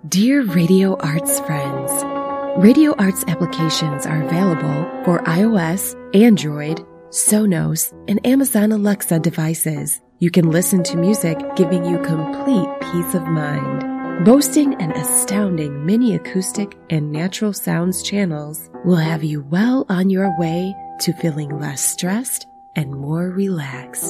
Dear Radio Arts friends, Radio Arts applications are available for iOS, Android, Sonos, and Amazon Alexa devices. You can listen to music giving you complete peace of mind. Boasting an astounding mini acoustic and natural sounds channels will have you well on your way to feeling less stressed and more relaxed.